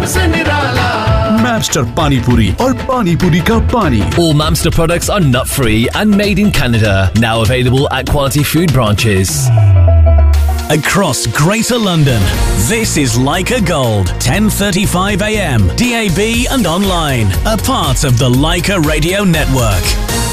Mamster Pani Puri और Pani Puri का पानी. All Mamster products are nut-free and made in Canada. Now available at quality food branches. Across Greater London, this is Leica Gold, 10:35 a.m, DAB and online, a part of the Leica Radio Network.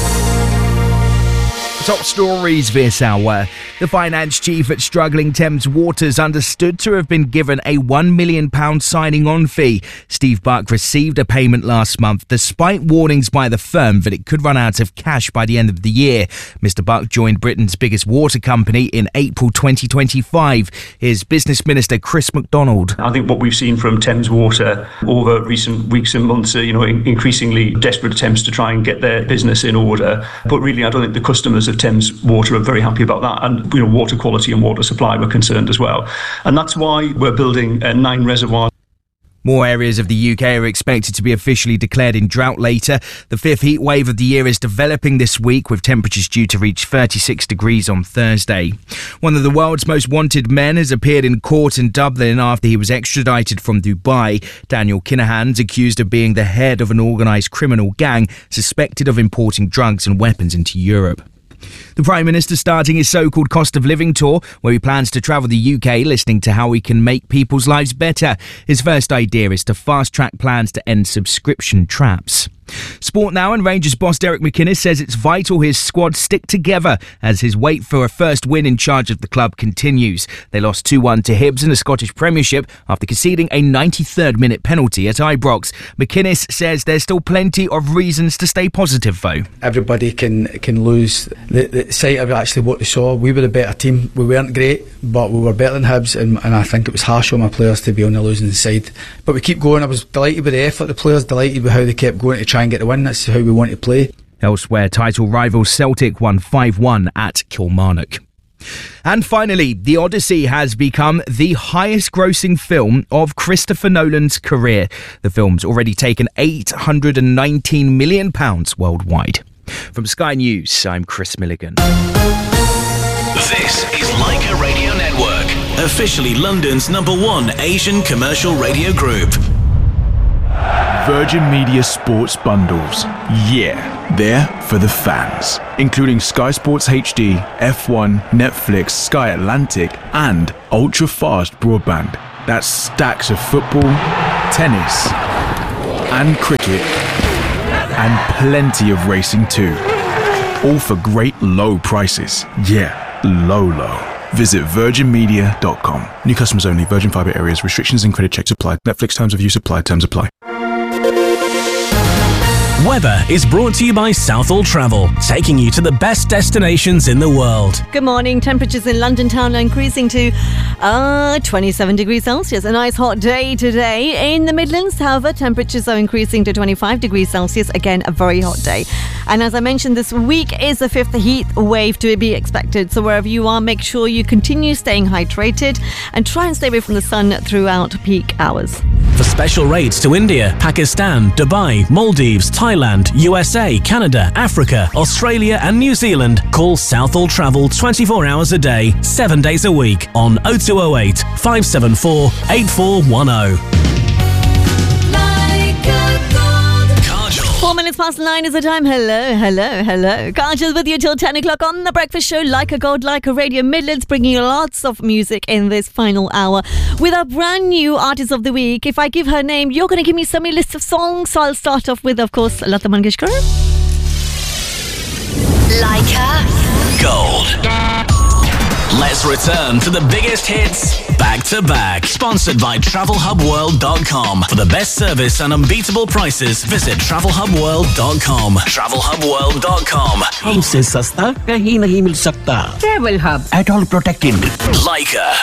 Top stories this hour. The finance chief at struggling Thames Waters understood to have been given a £1 million signing-on fee. Steve Buck received a payment last month despite warnings by the firm that it could run out of cash by the end of the year. Mr Buck joined Britain's biggest water company in April 2025. Here's Business Minister Chris MacDonald. I think what we've seen from Thames Water over recent weeks and months are, increasingly desperate attempts to try and get their business in order. But really, I don't think the customers of Thames Water are very happy about that. And water quality and water supply were concerned as well. And that's why we're building 9 reservoirs. More areas of the UK are expected to be officially declared in drought later. The 5th heat wave of the year is developing this week, with temperatures due to reach 36 degrees on Thursday. One of the world's most wanted men has appeared in court in Dublin after he was extradited from Dubai. Daniel Kinahan's accused of being the head of an organised criminal gang suspected of importing drugs and weapons into Europe. The Prime Minister starting his so-called cost of living tour, where he plans to travel the UK listening to how we can make people's lives better. His first idea is to fast-track plans to end subscription traps. Sport now, and Rangers boss Derek McInnes says it's vital his squad stick together as his wait for a first win in charge of the club continues. They lost 2-1 to Hibs in the Scottish Premiership after conceding a 93rd minute penalty at Ibrox. McInnes says there's still plenty of reasons to stay positive though. Everybody can lose the sight of actually what they saw. We were a better team. We weren't great, but we were better than Hibs, and I think it was harsh on my players to be on the losing side. But we keep going. I was delighted with the effort. The players delighted with how they kept going to try and get the win. That's how we want to play. Elsewhere, title rivals Celtic won 5-1 at Kilmarnock. And finally, The Odyssey has become the highest grossing film of Christopher Nolan's career. The film's already taken £819 million worldwide. From Sky News, I'm Chris Milligan. This is Leica Radio Network, officially London's #1 Asian commercial radio group. Virgin Media Sports Bundles. Yeah, they're for the fans. Including Sky Sports HD, F1, Netflix, Sky Atlantic, and ultra-fast broadband. That's stacks of football, tennis, and cricket, and plenty of racing too. All for great low prices. Yeah, low. Visit virginmedia.com. New customers only. Virgin Fibre areas. Restrictions and credit checks apply. Netflix terms of use apply. Terms apply. Weather is brought to you by Southall Travel, taking you to the best destinations in the world. Good morning. Temperatures in London town are increasing to 27 degrees Celsius. A nice hot day today. In the Midlands, however, temperatures are increasing to 25 degrees Celsius. Again, a very hot day. And as I mentioned, this week is the 5th heat wave to be expected. So wherever you are, make sure you continue staying hydrated and try and stay away from the sun throughout peak hours. For special rates to India, Pakistan, Dubai, Maldives, Thailand, USA, Canada, Africa, Australia and New Zealand, call Southall Travel 24 hours a day, 7 days a week on 0208 574 8410. 4 minutes past 9 is the time. Hello. Kajal with you till 10 o'clock on The Breakfast Show. Leica Gold, Leica Radio Midlands, bringing you lots of music in this final hour with our brand new Artist of the Week. If I give her name, you're going to give me some list of songs. So I'll start off with, of course, Lata Mangeshkar. Leica Gold. Let's return to the biggest hits back to back. Sponsored by TravelHubWorld.com. For the best service and unbeatable prices, visit TravelHubWorld.com. TravelHubWorld.com. हमसे सस्ता कहीं नहीं मिल सकता. Travel Hub. At all protected. Leica.